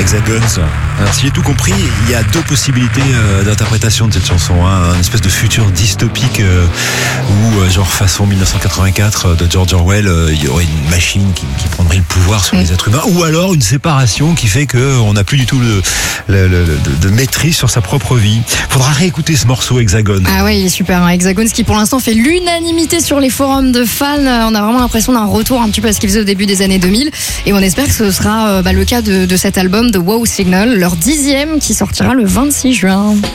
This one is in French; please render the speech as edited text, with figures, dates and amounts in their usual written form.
Hexagons. Alors, si j'ai tout compris, il y a deux possibilités d'interprétation de cette chanson. Un espèce de futur dystopique où, genre façon 1984 de George Orwell, il y aurait une machine qui prendrait le pouvoir sur les êtres humains, ou alors une séparation qui fait qu'on n'a plus du tout de maîtrise sur sa propre vie. Faudra réécouter ce morceau Hexagone. Ah ouais, il est super. Hexagone, ce qui pour l'instant fait l'unanimité sur les forums de fans. On a vraiment l'impression d'un retour un petit peu à ce qu'ils faisaient au début des années 2000. Et on espère que ce sera le cas de cet album de Wow Signal, leur 10e qui sortira le 26 juin.